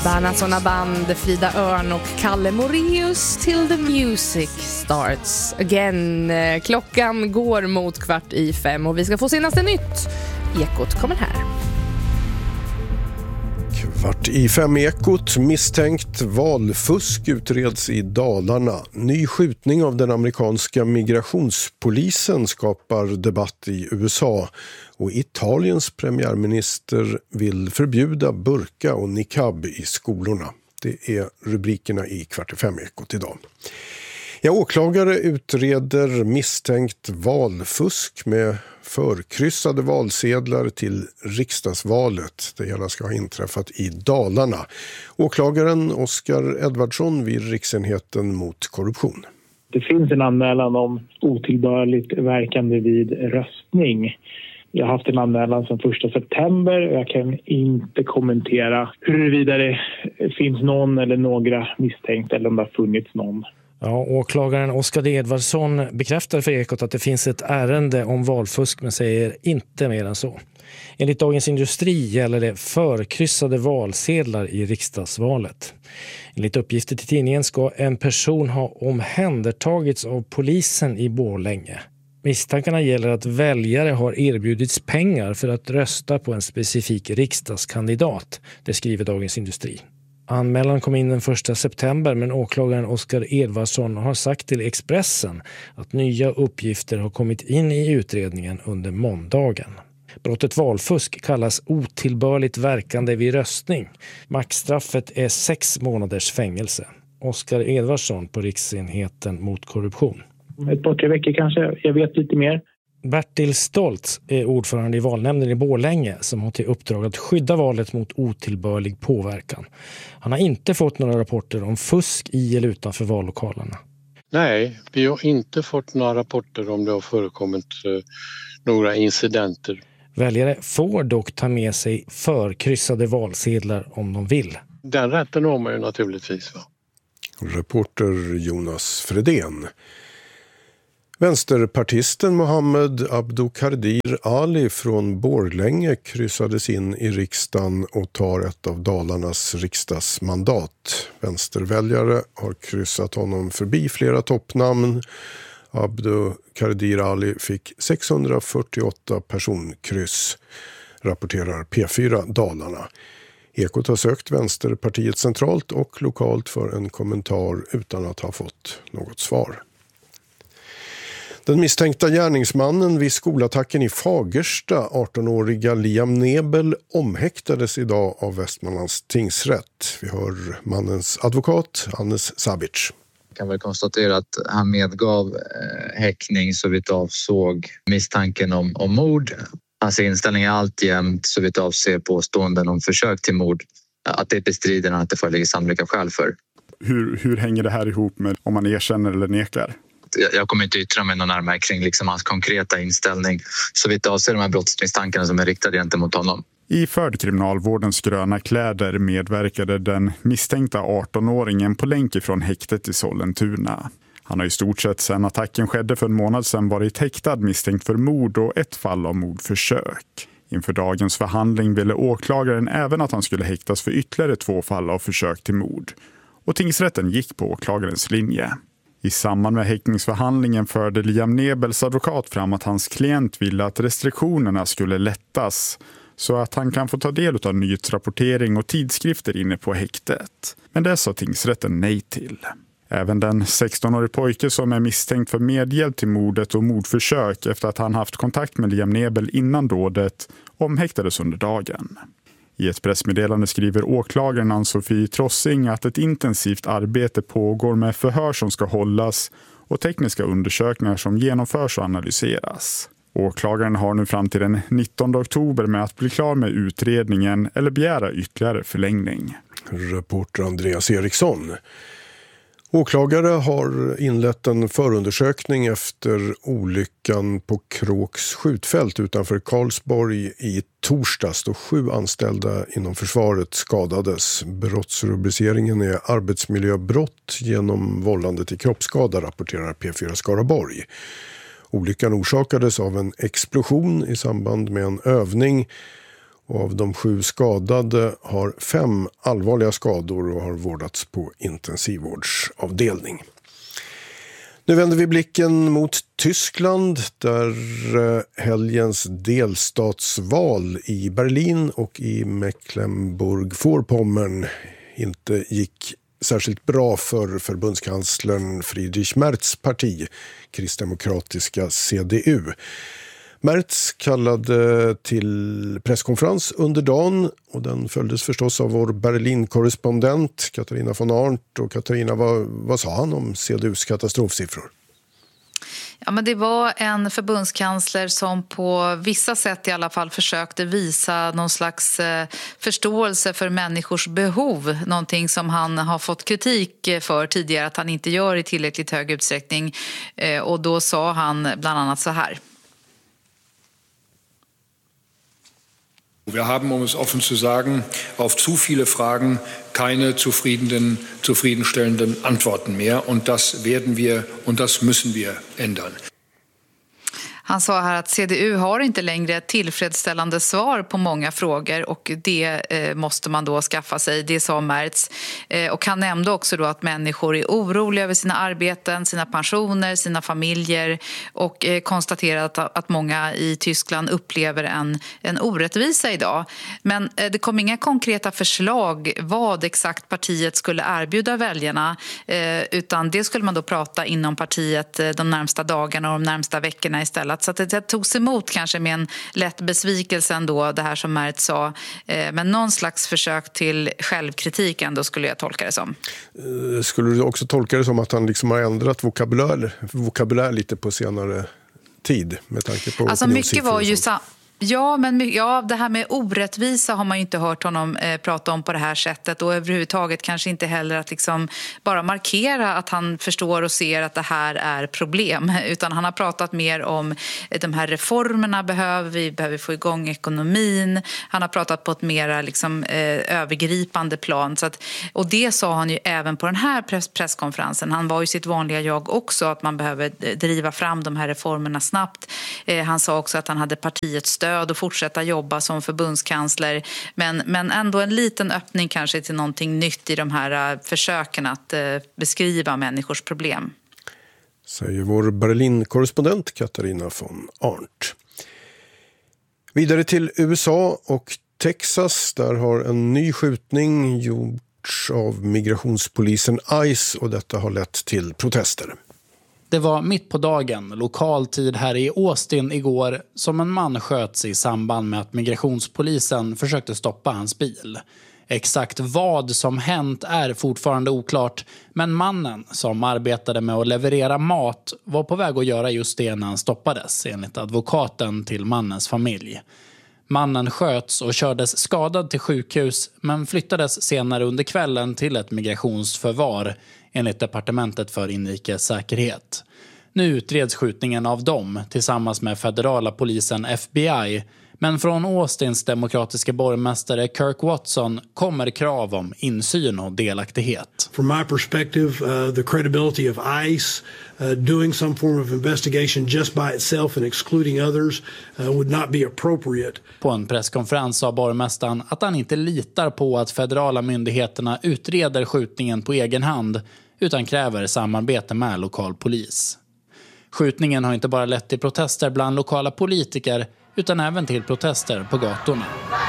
Bernhardsson Band, Frida Örn och Kalle Moreus till the music starts again. Klockan går mot 4:45 och vi ska få senaste nytt. Ekot kommer här. 4:45 Ekot. Misstänkt valfusk utreds i Dalarna. Ny skjutning av den amerikanska migrationspolisen skapar debatt i USA. Och Italiens premiärminister vill förbjuda burka och niqab i skolorna. Det är rubrikerna i 4:45 Ekot idag. Ja, åklagare utreder misstänkt valfusk med förkryssade valsedlar till riksdagsvalet. Det hela ska ha inträffat i Dalarna. Åklagaren Oskar Edvardsson vid Riksenheten mot korruption. Det finns en anmälan om otillbörligt verkande vid röstning. Jag har haft en anmälan sedan 1 september och jag kan inte kommentera huruvida det finns någon eller några misstänkta eller om det har funnits någon. Ja, åklagaren Oskar Edvardsson bekräftar för Ekot att det finns ett ärende om valfusk men säger inte mer än så. Enligt Dagens Industri gäller det förkryssade valsedlar i riksdagsvalet. Enligt uppgifter till tidningen ska en person ha omhändertagits av polisen i Borlänge. Misstankarna gäller att väljare har erbjudits pengar för att rösta på en specifik riksdagskandidat, det skriver Dagens Industri. Anmälan kom in den 1 september men åklagaren Oskar Edvardsson har sagt till Expressen att nya uppgifter har kommit in i utredningen under måndagen. Brottet valfusk kallas otillbörligt verkande vid röstning. Maxstraffet är 6 månaders fängelse. Oskar Edvardsson på Riksenheten mot korruption. Ett par 3 veckor kanske, jag vet lite mer. Bertil Stoltz är ordförande i valnämnden i Borlänge som har till uppdrag att skydda valet mot otillbörlig påverkan. Han har inte fått några rapporter om fusk i eller utanför vallokalerna. Nej, vi har inte fått några rapporter om det har förekommit några incidenter. Väljare får dock ta med sig förkryssade valsedlar om de vill. Den rätten har man ju naturligtvis. Va? Reporter Jonas Fredén. Vänsterpartisten Mohammed Abdoukadir Ali från Borlänge kryssades in i riksdagen och tar ett av Dalarnas riksdagsmandat. Vänsterväljare har kryssat honom förbi flera toppnamn. Abdoukadir Ali fick 648 personkryss, rapporterar P4 Dalarna. Ekot har sökt Vänsterpartiet centralt och lokalt för en kommentar utan att ha fått något svar. Den misstänkta gärningsmannen vid skolattacken i Fagersta, 18-åriga Liam Nebel, omhäktades idag av Västmanlands tingsrätt. Vi hör mannens advokat, Hannes Sabic. Jag kan väl konstatera att han medgav häktning så vitt avsåg misstanken om mord. Hans inställning är alltjämt så vitt avser påståenden om försök till mord. Att det bestrider han att det föreligger sannolika skäl för. Hur hänger det här ihop med om man erkänner eller nekar? Jag kommer inte yttra mig någon närmare kring hans konkreta inställning så vitt avser de här brottsmisstankarna som är riktade gentemot honom. I Kriminalvårdens gröna kläder medverkade den misstänkta 18-åringen på länk från häktet i Sollentuna. Han har i stort sett sedan attacken skedde för en månad sedan varit häktad misstänkt för mord och ett fall av mordförsök. Inför dagens förhandling ville åklagaren även att han skulle häktas för ytterligare 2 fall av försök till mord. Och tingsrätten gick på åklagarens linje. I samband med häktningsförhandlingen förde Liam Nebels advokat fram att hans klient ville att restriktionerna skulle lättas så att han kan få ta del av nyhetsrapportering och tidskrifter inne på häktet. Men det sa tingsrätten nej till. Även den 16-årige pojke som är misstänkt för medhjälp till mordet och mordförsök efter att han haft kontakt med Liam Nebel innan dådet omhäktades under dagen. I ett pressmeddelande skriver åklagaren Ann-Sofie Trossing att ett intensivt arbete pågår med förhör som ska hållas och tekniska undersökningar som genomförs och analyseras. Åklagaren har nu fram till den 19 oktober med att bli klar med utredningen eller begära ytterligare förlängning. Reporter Andreas Eriksson. Åklagare har inlett en förundersökning efter olyckan på Kråks skjutfält utanför Karlsborg i torsdags då 7 anställda inom försvaret skadades. Brottsrubriceringen är arbetsmiljöbrott genom vållande till kroppsskada, rapporterar P4 Skaraborg. Olyckan orsakades av en explosion i samband med en övning Och av de 7 skadade har 5 allvarliga skador och har vårdats på intensivvårdsavdelning. Nu vänder vi blicken mot Tyskland där helgens delstatsval i Berlin och i Mecklenburg-Vorpommern inte gick särskilt bra för förbundskanslern Friedrich Merz parti, kristdemokratiska CDU. Merz kallade till presskonferens under dagen och den följdes förstås av vår Berlin-korrespondent Katarina von Arndt. Och Katarina, vad sa han om CDUs katastrofsiffror? Ja, men det var en förbundskansler som på vissa sätt i alla fall försökte visa någon slags förståelse för människors behov. Någonting som han har fått kritik för tidigare att han inte gör i tillräckligt hög utsträckning. Och då sa han bland annat så här. Wir haben, um es offen zu sagen, auf zu viele Fragen keine zufriedenstellenden Antworten mehr. Und das werden wir und das müssen wir ändern. Han sa här att CDU har inte längre tillfredsställande svar på många frågor och det måste man då skaffa sig, det sa Merz. Och han nämnde också då att människor är oroliga över sina arbeten, sina pensioner, sina familjer och konstaterat att många i Tyskland upplever en orättvisa idag. Men det kom inga konkreta förslag vad exakt partiet skulle erbjuda väljarna utan det skulle man då prata inom partiet de närmsta dagarna och de närmsta veckorna istället. Så att det togs emot kanske med en lätt besvikelse ändå, det här som Merz sa. Men någon slags försök till självkritik ändå skulle jag tolka det som. Skulle du också tolka det som att han liksom har ändrat vokabulär lite på senare tid med tanke på alltså mycket var ju Ja, men det här med orättvisa har man ju inte hört honom prata om på det här sättet och överhuvudtaget kanske inte heller att liksom bara markera att han förstår och ser att det här är problem, utan han har pratat mer om de här reformerna vi behöver få igång ekonomin. Han har pratat på ett mer liksom, övergripande plan och det sa han ju även på den här presskonferensen. Han var ju sitt vanliga jag också att man behöver driva fram de här reformerna snabbt. Han sa också att han hade partiets stöd och fortsätta jobba som förbundskansler. Men ändå en liten öppning kanske till någonting nytt i de här försöken att beskriva människors problem. Säger vår Berlin-korrespondent Katarina von Arndt. Vidare till USA och Texas. Där har en ny skjutning gjorts av migrationspolisen ICE och detta har lett till protester. Det var mitt på dagen, lokal tid här i Austin igår, som en man sköts i samband med att migrationspolisen försökte stoppa hans bil. Exakt vad som hänt är fortfarande oklart, men mannen som arbetade med att leverera mat var på väg att göra just det när han stoppades, enligt advokaten till mannens familj. Mannen sköts och kördes skadad till sjukhus men flyttades senare under kvällen till ett migrationsförvar enligt Departementet för inrikes säkerhet. Nu utreds skjutningen av dem tillsammans med federala polisen FBI, men från Austins demokratiska borgmästare Kirk Watson kommer krav om insyn och delaktighet. From my perspective, the credibility of ICE doing some form of investigation just by itself and excluding others would not be appropriate. På en presskonferens sa borgmästaren att han inte litar på att federala myndigheterna utreder skjutningen på egen hand utan kräver samarbete med lokal polis. Skjutningen har inte bara lett till protester bland lokala politiker utan även till protester på gatorna.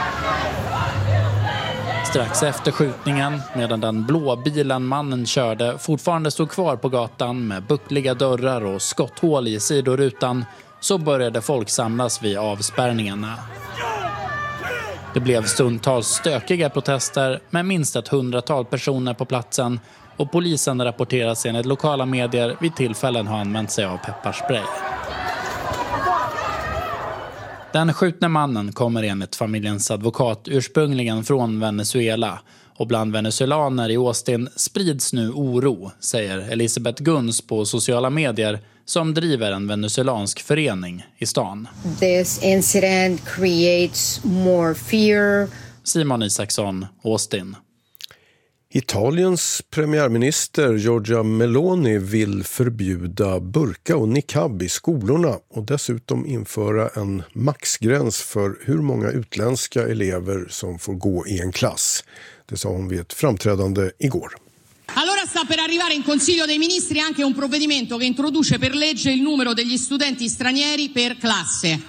Strax efter skjutningen, medan den blå bilen mannen körde fortfarande stod kvar på gatan med buckliga dörrar och skotthål i sidorutan, så började folk samlas vid avspärrningarna. Det blev stundtals stökiga protester med minst 100-tal personer på platsen och polisen rapporteras enligt lokala medier vid tillfällen har använt sig av pepparspray. Den skjutne mannen kommer enligt familjens advokat ursprungligen från Venezuela och bland venezuelaner i Austin sprids nu oro, säger Elisabeth Guns på sociala medier som driver en venezuelansk förening i stan. This incident creates more fear. Simon Isaksson, Austin. Italiens premiärminister Giorgia Meloni vill förbjuda burka och niqab i skolorna och dessutom införa en maxgräns för hur många utländska elever som får gå i en klass. Det sa hon vid ett framträdande igår. Allora sta per arrivare in Consiglio dei Ministri anche un provvedimento che introduce per legge il numero degli studenti stranieri per classe.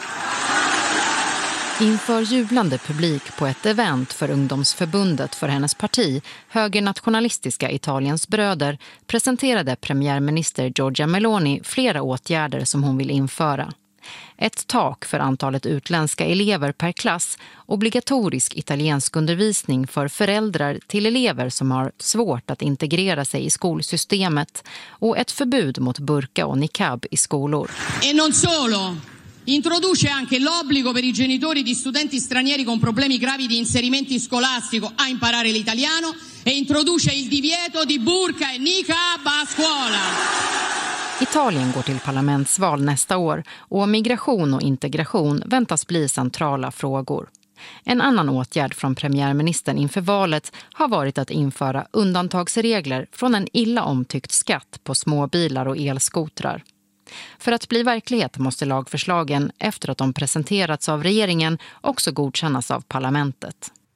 Inför jublande publik på ett event för ungdomsförbundet för hennes parti, högernationalistiska Italiens bröder, presenterade premiärminister Giorgia Meloni flera åtgärder som hon vill införa. Ett tak för antalet utländska elever per klass, obligatorisk italiensk undervisning för föräldrar till elever som har svårt att integrera sig i skolsystemet och ett förbud mot burka och niqab i skolor. E non solo! Introduce anche l'obbligo per i genitori di studenti stranieri con problemi gravi di inserimento scolastico a imparare l'italiano e introduce il divieto di burka e niqab a scuola. Italien går till parlamentsval nästa år och migration och integration väntas bli centrala frågor. En annan åtgärd från premiärministern inför valet har varit att införa undantagsregler från en illa omtyckt skatt på småbilar och elskotrar. För att bli verklighet måste lagförslagen, efter att de presenterats av regeringen, också godkännas av parlamentet.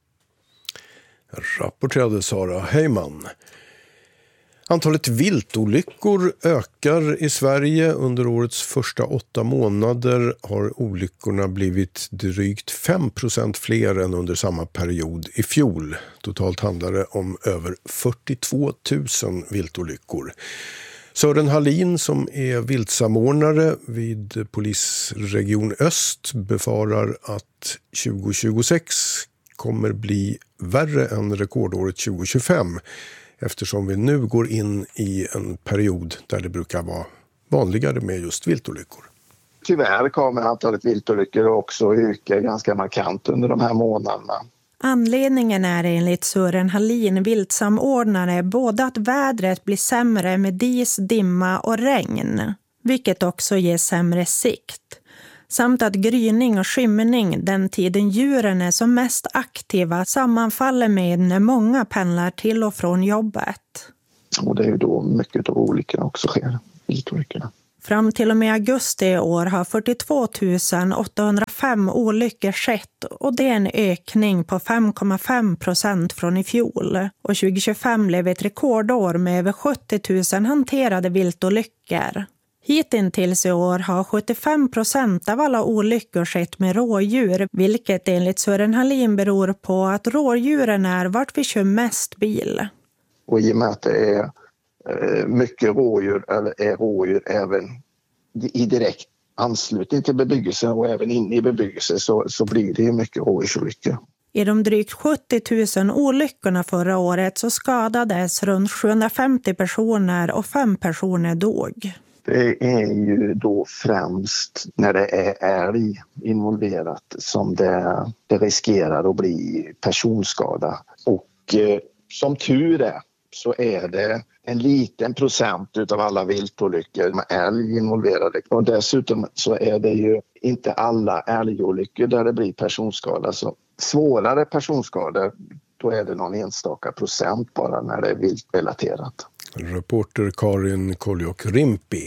Rapporterade Sara Heyman. Antalet viltolyckor ökar i Sverige. Under årets första 8 månader har olyckorna blivit drygt 5% fler än under samma period i fjol. Totalt handlar det om över 42 000 viltolyckor. Sören Hallin, som är viltsamordnare vid Polisregion Öst, befarar att 2026 kommer bli värre än rekordåret 2025, eftersom vi nu går in i en period där det brukar vara vanligare med just viltolyckor. Tyvärr kommer antalet viltolyckor också öka ganska markant under de här månaderna. Anledningen är enligt Sören Hallin, viltsamordnare, både att vädret blir sämre med dis, dimma och regn, vilket också ger sämre sikt, samt att gryning och skymning, den tiden djuren är som mest aktiva, sammanfaller med när många pendlar till och från jobbet. Och det är ju då mycket av olyckorna också sker, viltolyckorna. Fram till och med augusti i år har 42 805 olyckor skett och det är en ökning på 5,5% från i fjol. Och 2025 blev ett rekordår med över 70 000 hanterade viltolyckor. Hittills i år har 75% av alla olyckor skett med rådjur, vilket enligt Sören Hallin beror på att rådjuren är vart vi kör mest bil. Och i och med att det är mycket rådjur, eller är rådjur även i direkt anslutning till bebyggelse och även inne i bebyggelse, så blir det ju mycket rådjursolyckor. I de drygt 70 000 olyckorna förra året så skadades runt 750 personer och 5 personer dog. Det är ju då främst när det är älg involverat som det riskerar att bli personskada. Och som tur är så är det en liten procent utav alla viltolyckor med älg involverade. Och dessutom så är det ju inte alla älgolyckor där det blir personskada. Så svårare personskador, då är det någon enstaka procent bara när det är viltrelaterat. Reporter Karin Koljok-Rimpi.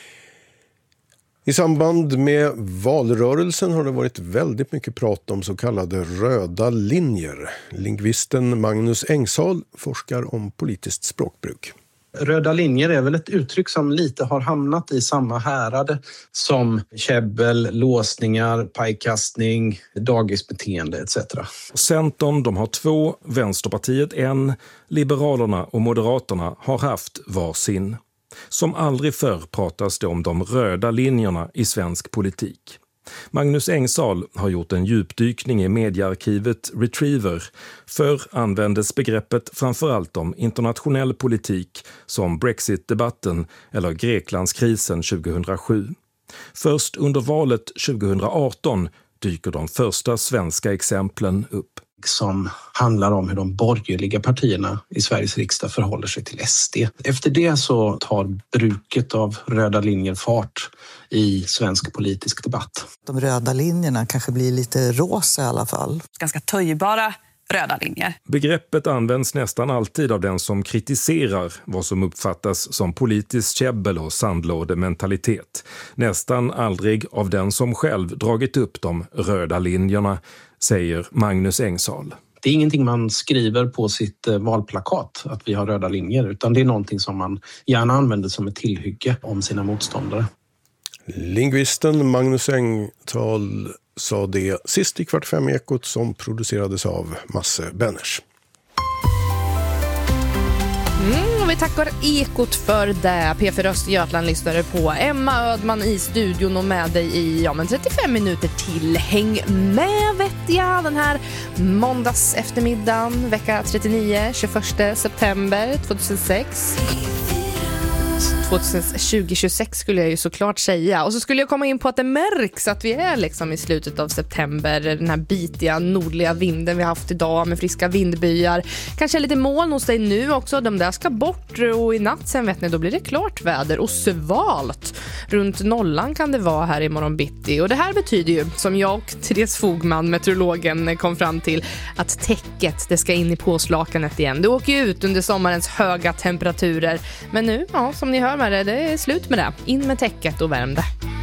I samband med valrörelsen har det varit väldigt mycket prat om så kallade röda linjer. Lingvisten Magnus Engsal forskar om politiskt språkbruk. Röda linjer är väl ett uttryck som lite har hamnat i samma härad som käbbel, låsningar, pajkastning, dagisbeteende etc. Centern, de har 2, Vänsterpartiet 1, Liberalerna och Moderaterna har haft varsin. Som aldrig förr pratas det om de röda linjerna i svensk politik. Magnus Engsal har gjort en djupdykning i mediearkivet Retriever. Förr användes begreppet framförallt om internationell politik som Brexit-debatten eller Greklandskrisen 2007. Först under valet 2018 dyker de första svenska exemplen upp. Som handlar om hur de borgerliga partierna i Sveriges riksdag förhåller sig till SD. Efter det så tar bruket av röda linjer fart i svensk politisk debatt. De röda linjerna kanske blir lite rosa i alla fall. Ganska töjbara röda linjer. Begreppet används nästan alltid av den som kritiserar vad som uppfattas som politiskt käbbel och sandlådementalitet. Nästan aldrig av den som själv dragit upp de röda linjerna, säger Magnus Engsal. Det är ingenting man skriver på sitt valplakat att vi har röda linjer, utan det är någonting som man gärna använder som ett tillhygge om sina motståndare. Lingvisten Magnus Engsal sa det sist i Kvart 5 Ekot som producerades av Masse Benners. Vi tackar Ekot för det. P4 Östergötland lyssnade på Emma Ödman i studion och med dig i 35 minuter till. Häng med vet jag den här måndags eftermiddagen, vecka 39, 21 september 2026 skulle jag ju såklart säga. Och så skulle jag komma in på att det märks att vi är liksom i slutet av september. Den här bitiga nordliga vinden vi har haft idag med friska vindbyar. Kanske lite moln hos dig nu också. De där ska bort och i natt sen vet ni, då blir det klart väder och svalt. Runt nollan kan det vara här i morgon bitti. Och det här betyder ju, som jag och Therese Fogman, meteorologen, kom fram till, att täcket, det ska in i påslakanet igen. Det åker ju ut under sommarens höga temperaturer. Men nu, ja, som ni hör med det är slut med det. In med täcket och värm det.